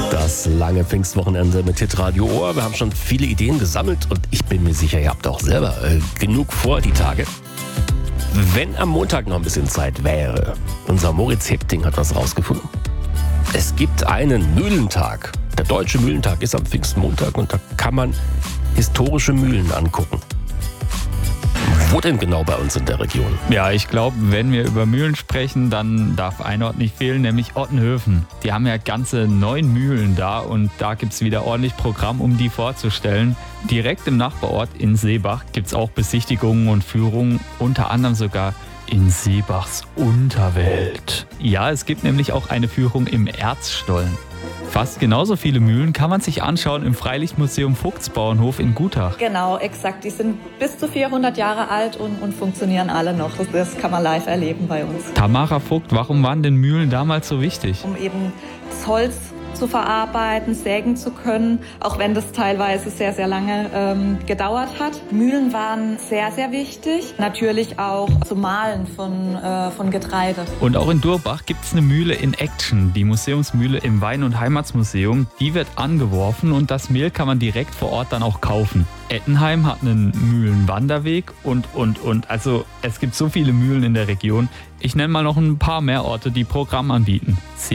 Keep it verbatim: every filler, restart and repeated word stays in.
Das lange Pfingstwochenende mit Hitradio Ohr. Wir haben schon viele Ideen gesammelt und ich bin mir sicher, ihr habt auch selber äh, genug vor die Tage. Wenn am Montag noch ein bisschen Zeit wäre, unser Moritz Hebting hat was rausgefunden. Es gibt einen Mühlentag. Der Deutsche Mühlentag ist am Pfingstmontag und da kann man historische Mühlen angucken. Wo denn genau bei uns in der Region? Ja, ich glaube, wenn wir über Mühlen sprechen, dann darf ein Ort nicht fehlen, nämlich Ottenhöfen. Die haben ja ganze neun Mühlen da und da gibt es wieder ordentlich Programm, um die vorzustellen. Direkt im Nachbarort in Seebach gibt es auch Besichtigungen und Führungen, unter anderem sogar in Seebachs Unterwelt. Ja, es gibt nämlich auch eine Führung im Erzstollen. Fast genauso viele Mühlen kann man sich anschauen im Freilichtmuseum Vogtsbauernhof in Gutach. Genau, exakt. Die sind bis zu vierhundert Jahre alt und, und funktionieren alle noch. Das kann man live erleben bei uns. Tamara Vogt, warum waren denn Mühlen damals so wichtig? Um eben das Holz zu verarbeiten, sägen zu können, auch wenn das teilweise sehr, sehr lange ähm, gedauert hat. Mühlen waren sehr, sehr wichtig. Natürlich auch zum Mahlen von, äh, von Getreide. Und auch in Durbach gibt es eine Mühle in Action, die Museumsmühle im Wein- und Heimatsmuseum. Die wird angeworfen und das Mehl kann man direkt vor Ort dann auch kaufen. Ettenheim hat einen Mühlenwanderweg und, und, und. Also es gibt so viele Mühlen in der Region. Ich nenne mal noch ein paar mehr Orte, die Programm anbieten.